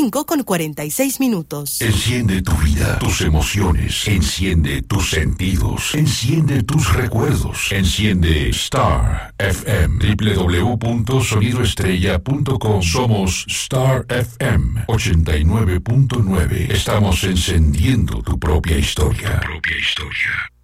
5:46. Enciende tu vida, tus emociones, enciende tus sentidos, enciende tus recuerdos, enciende Star FM, www.sonidoestrella.com. Somos Star FM 89.9. Estamos encendiendo tu propia historia.